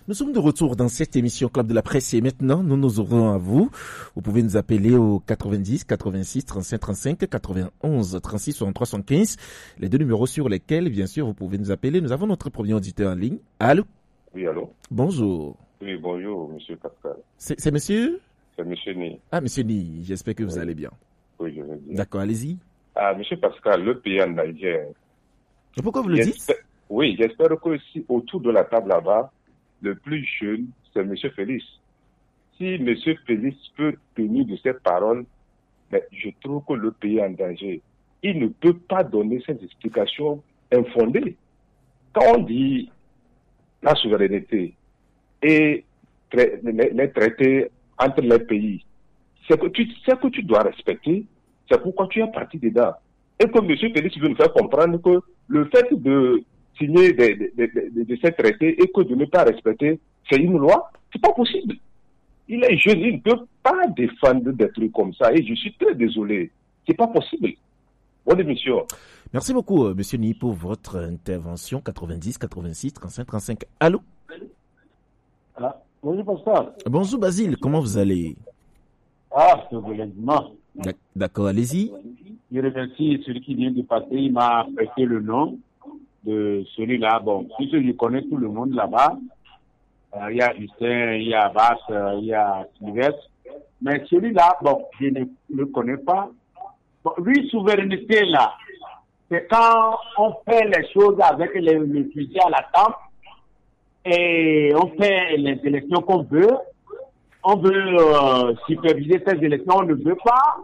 Nous sommes de retour dans cette émission Club de la Presse et maintenant nous nous ouvrons à vous. Vous pouvez nous appeler au 90 86 35 35 91 36 63 75. Les deux numéros sur lesquels, bien sûr, vous pouvez nous appeler. Nous avons notre premier auditeur en ligne. Allô? Oui, allô? Bonjour. Oui, bonjour, monsieur Pascal. C'est monsieur? C'est monsieur Ni. Ah, monsieur Ni, j'espère que vous allez bien. Oui, je vais bien. D'accord, allez-y. Ah, monsieur Pascal, le pays en danger. Et pourquoi vous le dites? Oui, j'espère que si autour de la table là-bas, le plus jeune, c'est monsieur Félix. Si monsieur Félix peut tenir de cette parole, mais je trouve que le pays est en danger. Il ne peut pas donner ces explications infondées. Quand on dit la souveraineté et les traités entre les pays, c'est que tu dois respecter, c'est pourquoi tu es parti dedans. Et que M. Félix veut nous faire comprendre que le fait de signer de ces traités et que de ne pas respecter, c'est une loi, c'est pas possible. Il est jeune, il ne peut pas défendre des trucs comme ça et je suis très désolé. C'est pas possible. Bonne émission. Merci beaucoup, monsieur Ni, pour votre intervention. 90 86 35 35. Allô? Ah, bonjour Pascal. Bonjour Basile, comment vous allez? Ah, c'est vraiment. D'accord, allez-y. Je remercie celui qui vient de passer. Il m'a prêté le nom de celui-là. Bon, puisque je connais tout le monde là-bas. Il y a Justin, il y a Abbas, il y a Sylvestre. Mais celui-là, bon, je ne le connais pas. Bon, lui, souveraineté là, c'est quand on fait les choses avec les fusils à la tempe et on fait les élections qu'on veut. On veut superviser ces élections, on ne veut pas.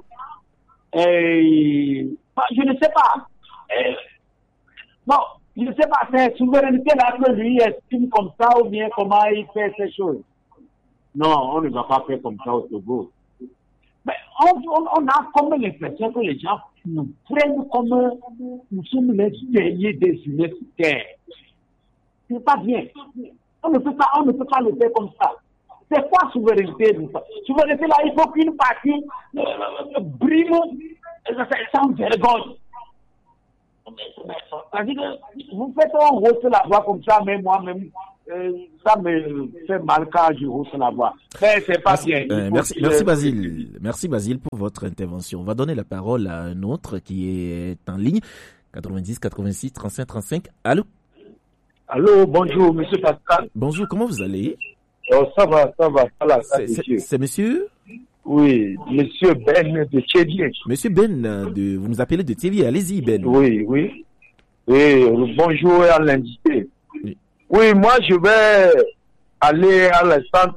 Et je ne sais pas. Bon, je ne sais pas, c'est souveraineté là que lui estime comme ça ou bien comment il fait ces choses. Non, on ne va pas faire comme ça au Togo. Mais on a comme l'impression que les gens nous prennent comme nous sommes les derniers des universitaires. C'est pas bien. On ne peut pas le faire comme ça. C'est quoi souveraineté? Souveraineté là, il faut qu'une partie brille sans vergogne. C'est-à-dire que vous faites un hausse la voix comme ça, mais moi-même, ça me fait mal quand je hausse la voix. Mais c'est pas bien. Merci Basile. Merci Basile pour votre intervention. On va donner la parole à un autre qui est en ligne. 90 86 35 35. Allô? Allô, bonjour, monsieur Pascal. Bonjour, comment vous allez? Oh, ça va. C'est monsieur? Oui, monsieur Ben de Tchédier. Monsieur Ben, vous nous appelez de Tchédier. Allez-y, Ben. Oui, bonjour à l'invité. Oui, moi, je vais aller à l'instant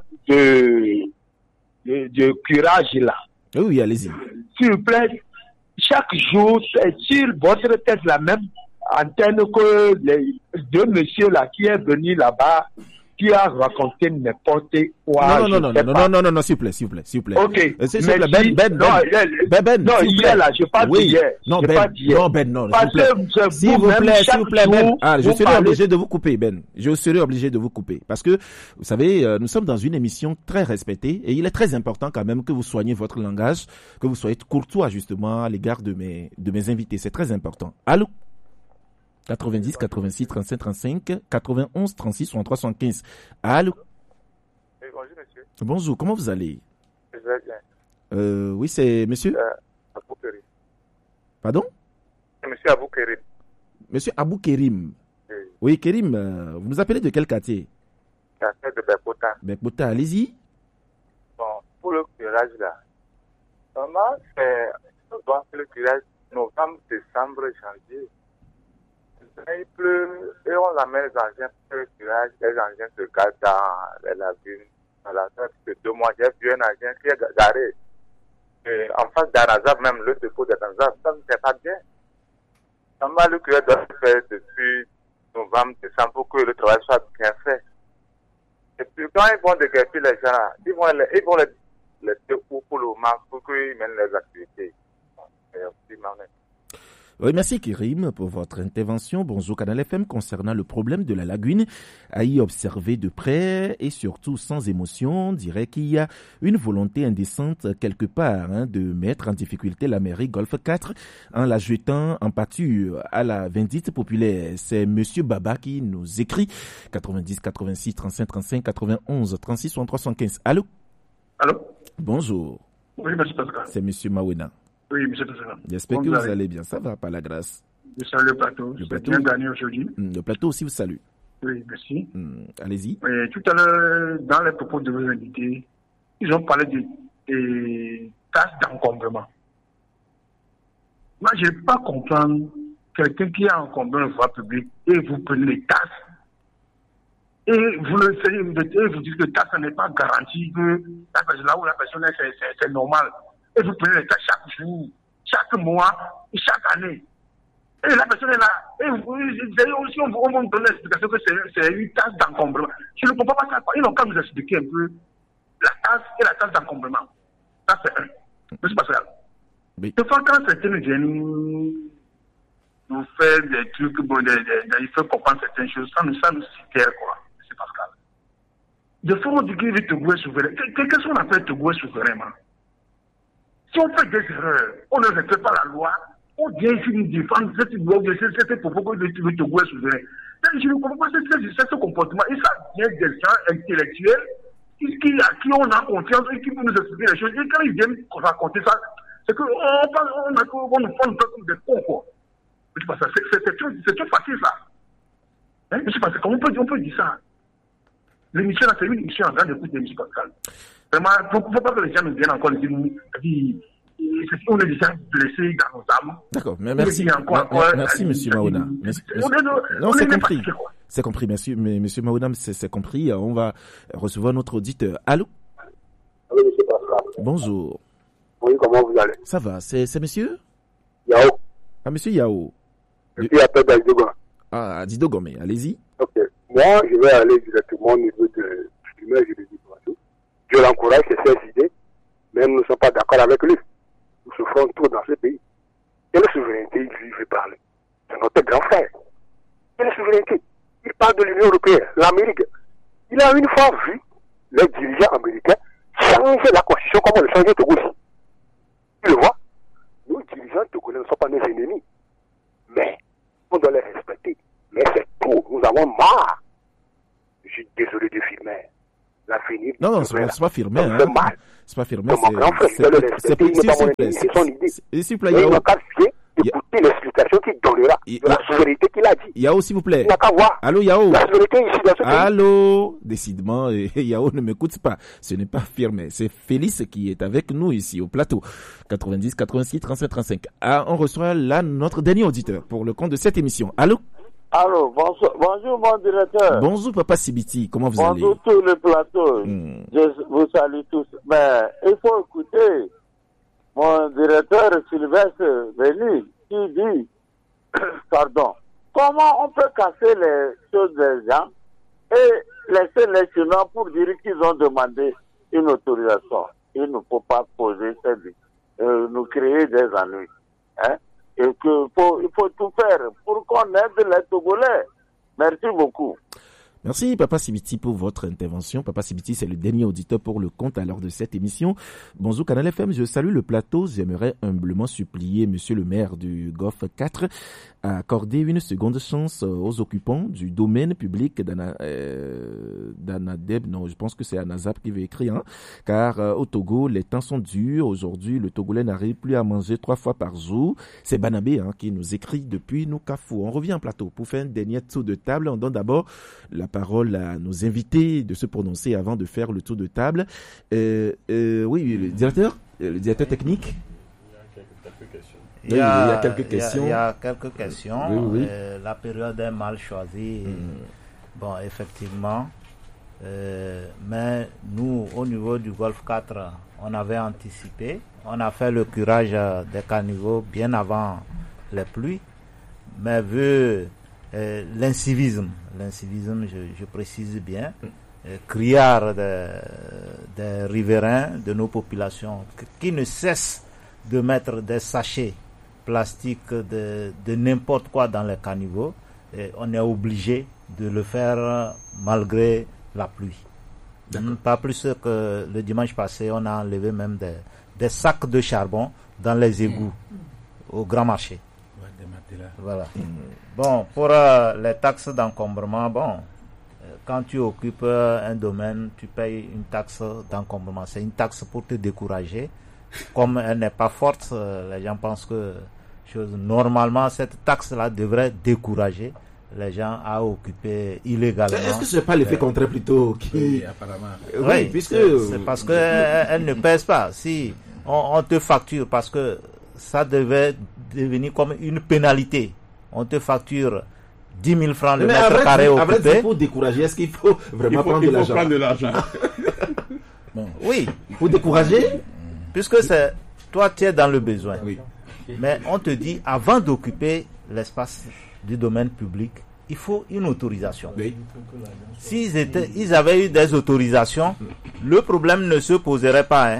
de curage là. Oui, allez-y. S'il vous plaît, chaque jour, c'est sur votre tête la même antenne que les deux messieurs là qui est venu là-bas, qui a raconté n'importe quoi. Non, s'il vous plaît. Ok. S'il vous plaît, Ben. Non, hier là, je parle d'hier. Non, Ben, s'il vous plaît, Ben. Ah, je serai obligé de vous couper, Ben. Je serai obligé de vous couper. Parce que, vous savez, nous sommes dans une émission très respectée et il est très important quand même que vous soignez votre langage, que vous soyez courtois justement à l'égard de mes invités. C'est très important. Allô? 90 86 35 35 91 36 63 75. Allô? Oui, bonjour monsieur. Bonjour, comment vous allez? Je vais bien. Oui, c'est monsieur? Abou Kérim. Pardon? C'est monsieur Abou Kérim. Monsieur Abou Kérim. Oui, Kérim, vous nous appelez de quel quartier? Quartier de Bekota. Bekota, allez-y. Bon, pour le curage là, normalement, on doit faire le curage novembre, décembre, janvier. Il pleut et on l'amène les engins pour le curage. Les engins se garent dans les lagunes. Voilà, ça fait 2 mois, j'ai vu un engin qui est garé. Et en face d'Arazab, même le dépôt d'Arazab, ça ne fait pas bien. Normalement, le curage doit se faire depuis novembre, décembre pour que le travail soit bien fait. Et puis quand ils vont déguerpir les gens, ils vont les pour le moment pour qu'ils mènent les activités. Oui, merci Kérim pour votre intervention. Bonjour Canal FM concernant le problème de la lagune. À y observer de près et surtout sans émotion, on dirait qu'il y a une volonté indécente quelque part de mettre en difficulté la mairie Golfe 4 en la jetant en pâture à la vindicte populaire. C'est Monsieur Baba qui nous écrit 90 86 35 35 91 36 63 75. Allô? Allô? Bonjour. Oui, monsieur Pascal. C'est Monsieur Mawena. Oui, monsieur Pascal. J'espère que vous allez bien. Ça va, par la grâce. Je salue le plateau. Le plateau. Bien gagné aujourd'hui. Le plateau aussi vous salue. Oui, merci. Allez-y. Oui, tout à l'heure, dans les propos de vos invités, ils ont parlé des tâches d'encombrement. Moi, je n'ai pas comprendre quelqu'un qui a encombré une voie publique et vous prenez les tasses. Et vous le savez, vous dites que tasse n'est pas garanti, que là où la personne est, c'est normal. Et vous prenez les tasses chaque jour, chaque mois, chaque année. Et la personne est là. Et aussi, on va me donner l'explication que c'est une tasse d'encombrement. Je ne comprends pas ça. Ils n'ont qu'à nous expliquer un peu la tasse et la tasse d'encombrement. Ça, c'est un. Monsieur Pascal. Oui. Des fois, quand certains viennent nous faire des trucs, il faut comprendre certaines choses, ça nous sidère, quoi. C'est Pascal. Des fois, on dit qu'il est Togo est souverain. Qu'est-ce qu'on appelle Togo est souverain? Si on fait des erreurs, on ne respecte pas la loi, on vient ici nous défendre cette loi, cette propos de Togo est souverain. Je ne comprends pas ce comportement. Et ça vient des gens intellectuels à qui on a confiance et qui peuvent nous expliquer les choses. Et quand ils viennent raconter ça, c'est qu'on nous prend comme des cons, quoi. C'est tout facile, ça. Hein? Je sais pas, comment on peut dire ça? L'émission, là, c'est une émission en train d'écouter M. Pascal. Vraiment, il ne faut pas que les gens nous viennent encore dire, on est déjà blessés dans nos âmes. D'accord, mais merci. Merci, M. Maouna. Non, c'est compris. C'est compris, M. Maouna, c'est compris. On va recevoir notre auditeur. Allô? Allô, M. Pascal. Bonjour. Oui, comment vous allez? Ça va, c'est monsieur? Yao. Ah, monsieur Yao. Je suis appelé d'Adidogon. Ah, Didogon, allez-y. Ok. Moi, je vais aller directement au niveau de l'humeur juridique. Je l'encourage, c'est ses idées, mais nous ne sommes pas d'accord avec lui. Nous souffrons trop dans ce pays. Quelle souveraineté il veut parler? C'est notre grand frère. Quelle souveraineté? Il parle de l'Union européenne, l'Amérique. Il a une fois vu les dirigeants américains changer la constitution comme on le changeait au Togo. Tu le vois? Nous, dirigeants togolais, ne sont pas nos ennemis. Mais on doit les respecter. Mais c'est trop. Nous avons marre. Je suis désolé de filmer. L'avenir. Non, c'est pas firmé. C'est pas firmé. C'est mon grand frère. C'est pas mon ennemi, c'est son idée. S'il vous plaît, il n'a qu'à écouter l'explication qu'il donnera de la souveraineté qu'il a dit. Yao, s'il vous plaît. Il n'a qu'à voir. Allô, Yao. La souveraineté ici dans ce pays. Allô. Décidément, Yao ne m'écoute pas. Ce n'est pas firmé. C'est Félix qui est avec nous ici au plateau. 90 86 37 35. Ah, on reçoit là notre dernier auditeur pour le compte de cette émission. Allô. Allô, bonjour mon directeur. Bonjour Papa Sibiti, comment vous allez? Bonjour tout le plateau. Je vous salue tous. Mais il faut écouter mon directeur Sylvestre Venu qui dit, pardon, comment on peut casser les choses des gens et laisser les chemins pour dire qu'ils ont demandé une autorisation. Il ne faut pas poser nous créer des ennuis. Hein? Et il faut tout faire pour qu'on aide les Togolais. Merci beaucoup. Merci Papa Sibiti pour votre intervention. Papa Sibiti, c'est le dernier auditeur pour le compte à l'heure de cette émission. Bonjour Canal FM, je salue le plateau. J'aimerais humblement supplier Monsieur le maire du Golfe 4 à accorder une seconde chance aux occupants du domaine public d'Anadeb. Non, je pense que c'est Anazap qui veut écrire. Car au Togo, les temps sont durs. Aujourd'hui, le Togolais n'arrive plus à manger 3 fois par jour. C'est Banabé qui nous écrit depuis Noukafou. On revient en plateau pour faire un dernier tour de table. On donne d'abord la parole à nos invités de se prononcer avant de faire le tour de table. Oui, le directeur technique. Il y a quelques questions. Il y a quelques questions. Oui. La période est mal choisie. Bon, effectivement. Mais nous, au niveau du Golfe 4, on avait anticipé. On a fait le curage des caniveaux bien avant les pluies. Mais vu l'incivisme, je précise bien, criard des riverains, de nos populations, qui ne cessent de mettre des sachets plastique, de n'importe quoi dans les caniveaux, et on est obligé de le faire malgré la pluie. Pas plus que le dimanche passé, on a enlevé même des sacs de charbon dans les égouts au grand marché. Voilà. Bon, pour les taxes d'encombrement, quand tu occupes un domaine, tu payes une taxe d'encombrement. C'est une taxe pour te décourager. Comme elle n'est pas forte, les gens pensent que normalement, cette taxe-là devrait décourager les gens à occuper illégalement. Est-ce que ce n'est pas l'effet contraire plutôt qui... Oui, apparemment. Oui, puisque c'est parce qu'elle ne pèse pas. Si on te facture, parce que ça devait devenir comme une pénalité. On te facture 10 000 francs le mètre carré occupé. Pour décourager, est-ce qu'il faut vraiment prendre de l'argent? Bon. Oui. Pour décourager? Puisque toi, tu es dans le besoin. Oui. Mais on te dit, avant d'occuper l'espace du domaine public, il faut une autorisation. Oui. S'ils avaient eu des autorisations, le problème ne se poserait pas.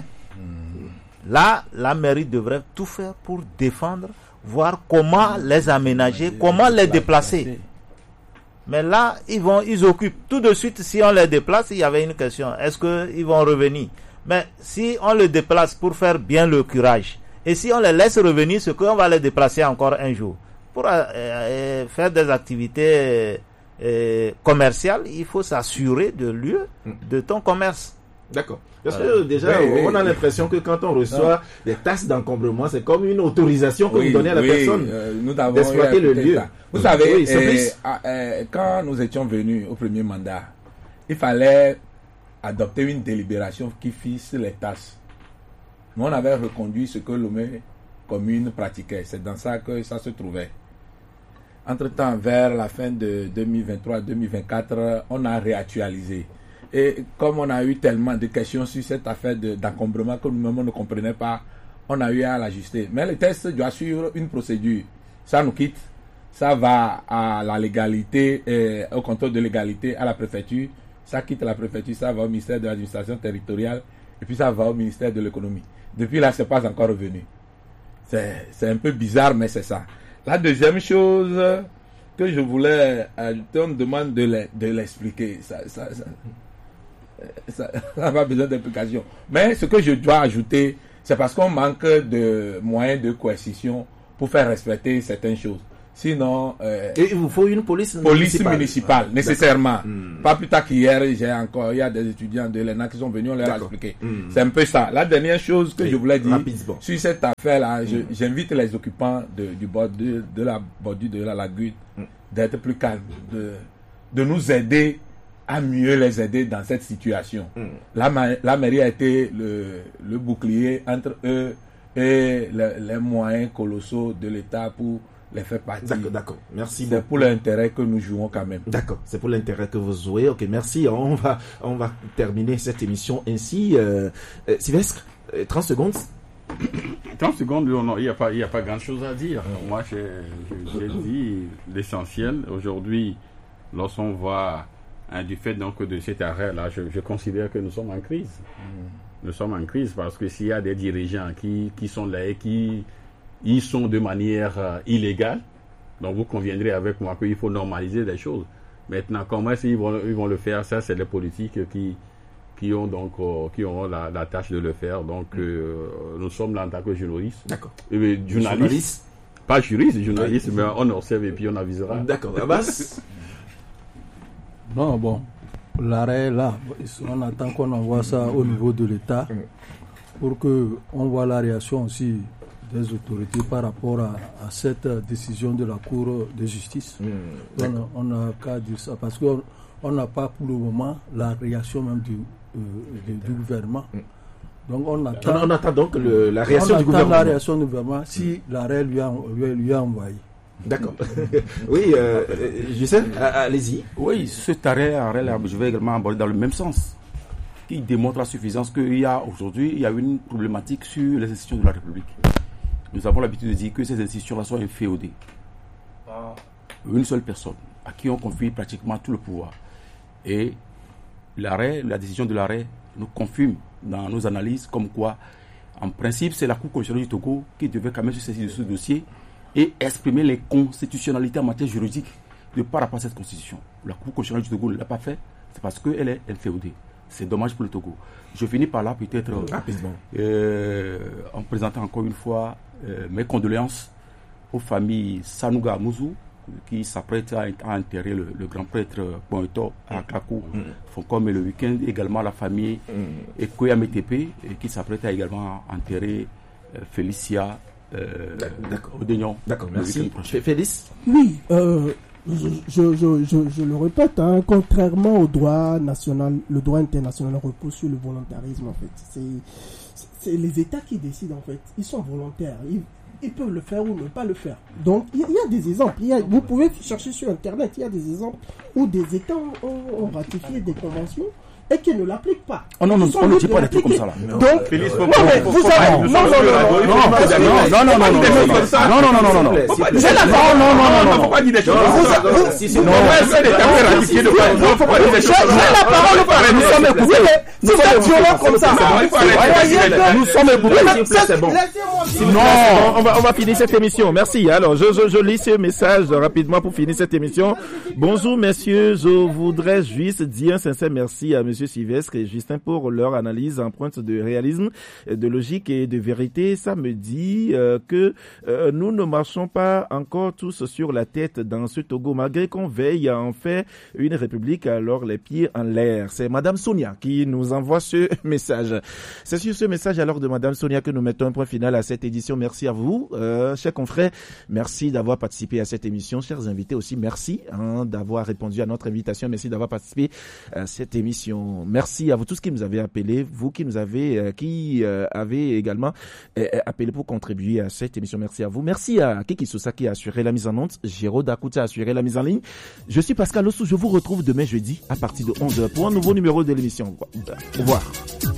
Là, la mairie devrait tout faire pour défendre, voir comment les aménager, comment les déplacer. Mais là, ils occupent tout de suite. Si on les déplace, il y avait une question. Est-ce qu'ils vont revenir? Mais si on les déplace pour faire bien le curage, et si on les laisse revenir, c'est qu'on va les déplacer encore un jour. Pour faire des activités commerciales, il faut s'assurer de lieu de ton commerce. D'accord. Parce que déjà, on a l'impression que quand on reçoit des taxes d'encombrement, c'est comme une autorisation que vous donnez à la personne d'exploiter le lieu. Vous savez, quand nous étions venus au premier mandat, il fallait adopter une délibération qui fixe les taxes. Nous, on avait reconduit ce que Lomé commune pratiquait. C'est dans ça que ça se trouvait. Entre-temps, vers la fin de 2023-2024, on a réactualisé. Et comme on a eu tellement de questions sur cette affaire d'encombrement que nous-mêmes ne comprenons pas, on a eu à l'ajuster. Mais le test doit suivre une procédure. Ça nous quitte, ça va à la légalité, au contrôle de légalité à la préfecture. Ça quitte la préfecture, ça va au ministère de l'administration territoriale et puis ça va au ministère de l'économie. Depuis là, c'est pas encore revenu. C'est un peu bizarre, mais c'est ça. La deuxième chose que je voulais ajouter, on me demande de l'expliquer. Ça n'a pas besoin d'explication. Mais ce que je dois ajouter, c'est parce qu'on manque de moyens de coercition pour faire respecter certaines choses. Sinon... et il vous faut une police municipale, nécessairement. Pas plus tard qu'hier, il y a des étudiants de l'ENA qui sont venus, on leur a expliqué. C'est un peu ça. La dernière chose que je voulais dire, sur cette affaire-là, j'invite les occupants du bord de la bordure de la lagune d'être plus calmes, de nous aider à mieux les aider dans cette situation. La mairie a été le bouclier entre eux et les moyens colossaux de l'État pour les faire partie. D'accord. Merci. C'est pour l'intérêt que nous jouons quand même. D'accord. C'est pour l'intérêt que vous jouez. Ok, merci. On va terminer cette émission ainsi. Sylvestre, 30 secondes. 30 secondes, non, il n'y a pas grand chose à dire. Moi, j'ai dit l'essentiel. Aujourd'hui, lorsqu'on voit du fait donc de cet arrêt-là, je considère que nous sommes en crise. Nous sommes en crise parce que s'il y a des dirigeants qui sont là et qui ils sont de manière illégale, donc vous conviendrez avec moi qu'il faut normaliser des choses. Maintenant, comment est-ce qu'ils vont le faire? Ça, c'est les politiques qui auront la tâche de le faire. Donc, nous sommes là en tant que journalistes. D'accord. Journalistes. Pas juristes, journalistes, mais on observe et puis on avisera. D'accord. Abbas? Non, bon. L'arrêt là, on attend qu'on envoie ça au niveau de l'État pour qu'on voit la réaction aussi des autorités par rapport à cette décision de la Cour de justice. On n'a qu'à dire ça parce qu'on n'a pas pour le moment la réaction même du gouvernement. Donc on attend donc la réaction du gouvernement. La réaction du gouvernement si l'arrêt lui a envoyé. D'accord. Oui, je sais, allez-y. Oui, cet arrêt-là, je vais également aborder dans le même sens, qui démontre la suffisance qu'il y a aujourd'hui. Il y a une problématique sur les institutions de la République. Nous avons l'habitude de dire que ces institutions-là sont inféodées par une seule personne, à qui on confie pratiquement tout le pouvoir. Et la décision de l'arrêt nous confirme dans nos analyses comme quoi En principe, c'est la Cour constitutionnelle du Togo qui devait quand même se saisir de ce dossier et exprimer les constitutionnalités en matière juridique de par rapport à cette constitution. La Cour constitutionnelle du Togo ne l'a pas fait, c'est parce qu'elle est inféodée. C'est dommage pour le Togo. Je finis par là peut-être en présentant encore une fois mes condoléances aux familles Sanouga Amouzou qui s'apprêtent à enterrer le grand prêtre Pointo à Kakou, Fonkom et le week-end, également la famille Ekoya Metepe qui s'apprête à également enterrer Félicia Odegnon. D'accord, merci. Félix? Oui, je le répète, contrairement au droit national, le droit international repose sur le volontarisme en fait. C'est les États qui décident en fait. Ils sont volontaires. Ils peuvent le faire ou ne pas le faire. Donc, il y a des exemples. Vous pouvez chercher sur Internet, il y a des exemples où des États ont ratifié des conventions et qui ne l'appliquent pas. Oh non, on ne dit pas des trucs comme ça là. Donc, Félix, non, mais vous savez, non. J'ai la parole, non. Faut pas dire des choses. J'ai la parole, nous sommes écoutés. Vous êtes violents comme ça. Nous sommes écoutés. C'est bon. Non, on va finir cette émission. Merci. Alors, je lis ce message rapidement pour finir cette émission. Bonjour, messieurs. Je voudrais juste dire un sincère merci à Monsieur Sylvestre et Justin pour leur analyse empreinte de réalisme, de logique et de vérité. Ça me dit que nous ne marchons pas encore tous sur la tête dans ce Togo, malgré qu'on veille à en faire une république, alors les pieds en l'air. C'est Madame Sonia qui nous envoie ce message. C'est sur ce message alors de Madame Sonia que nous mettons un point final à cette édition. Merci à vous, chers confrères. Merci d'avoir participé à cette émission. Chers invités aussi, merci d'avoir répondu à notre invitation. Merci d'avoir participé à cette émission. Merci à vous tous qui nous avez appelés, vous qui nous avez, avez également appelé pour contribuer à cette émission. Merci à vous. Merci à Kiki Sousa qui a assuré la mise en onde. Géraud Dakouta a assuré la mise en ligne. Je suis Pascal Ossou. Je vous retrouve demain jeudi à partir de 11h pour un nouveau numéro de l'émission. Au revoir.